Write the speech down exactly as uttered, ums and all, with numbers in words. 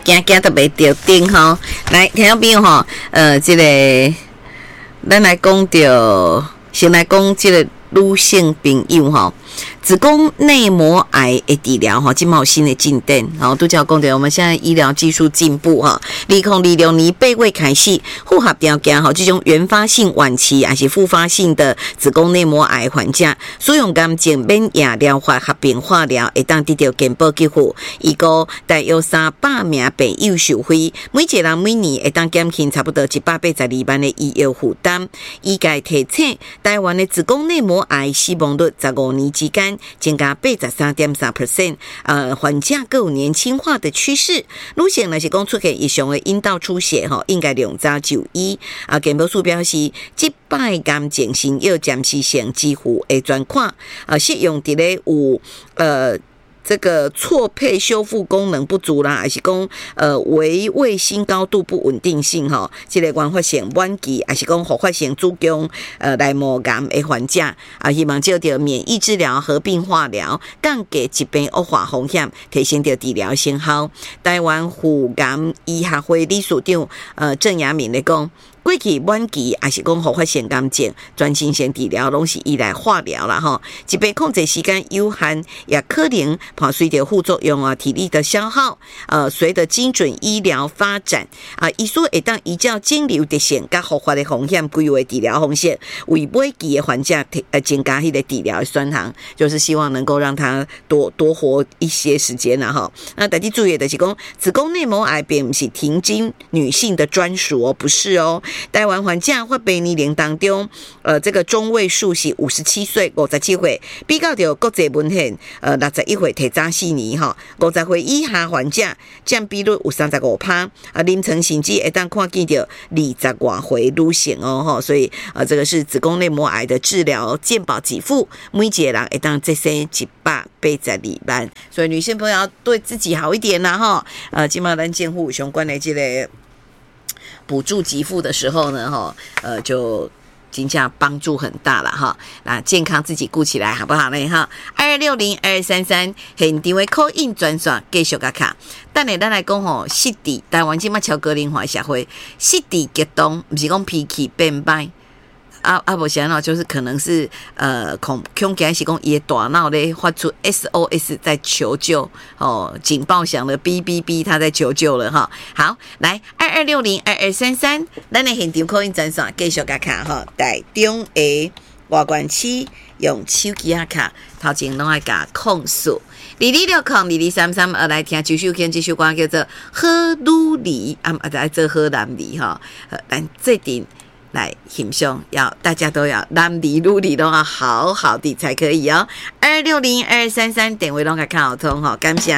行行都袂着顶吼。来，听众朋友吼，呃，这个咱来讲着，先来讲这个女性朋友吼。子宫内膜癌的治疗哈，今嘛有新的进展，好，都叫讲的，我们现在医疗技术进步哈。二零二六年八月开始，符合条件哈，这种原发性晚期还是复发性的子宫内膜癌患者，使用癌症免疫疗法合并化疗，会当得到健保给付。一个大约三百名朋友受惠，每一个人每年会当减轻差不多一百八十二万的医药负担。医界提醒，台湾的子宫内膜癌死亡率十五年之间增加八十三点三 percent， 呃，患者各有年轻化的趋势。女性若是讲出现异常的阴道出血吼，应该两早就医。啊，健保署表示，这摆癌症新药暂时性几乎会全款，啊，适用伫咧有呃。这个错配修复功能不足啦，还是讲呃微卫星高度不稳定性吼，这个原发性晚期还是讲复发性子宫呃内膜癌的患者啊，希望借着免疫治疗合并化疗，降低疾病恶化风险，提升着治疗成效。台湾妇癌医学会理事长呃郑雅敏咧讲。过去晚期还是讲复发性癌症，专心性治疗拢是依赖化疗啦吼，疾病控制时间有限，也可能伴随着副作用啊，体力的消耗。呃，随着精准医疗发展啊，医师会当依照肿瘤特性甲复发的风险规划治疗方式，为末期的患者呃增加迄个治疗的选项，就是希望能够让他多多活一些时间啦吼。那大家注意的是讲，子宫内膜癌并不是停经女性的专属哦，不是哦。台湾患者发病年龄当中，呃，这个中位数是五十七岁、五十七岁，比较着国际文献，呃，六十一岁提早四年哈，五十岁以下患者占比率有三十五趴，啊，临床甚至会当看见着二十外岁女性哦哈，所以呃，这个是子宫内膜癌的治疗健保给付，每一个人会当节省一百八十二万，所以女性朋友要对自己好一点啦哈，呃，今嘛咱政府相关的这个。补助给付的时候呢，哈，呃，就真正帮助很大了哈。那健康自己顾起来，好不好呢？哈，二二六零二二三三现场的 call in 专线继续甲卡。等下咱来讲吼，失智台湾即马超高龄化社会，失智激动，不是讲脾气变歹。啊啊，无想到就是可能是呃恐恐惊是讲伊的大脑咧发出 S O S 在求救哦，警报响了，哔哔哔，他在求救了哈。好，来二二六零二二三三，咱的现场 call in 专线继续甲卡哈，台中的外关区用手机啊卡，头前拢爱甲控诉。二二六空二二三三，而来听这首歌，这首歌叫做《好女儿》，啊啊，来做好男儿哈，咱这顶。来欣赏，要大家都要男女女女都要好好的才可以哦。二六零二三三点位拢个看好通哈，感谢。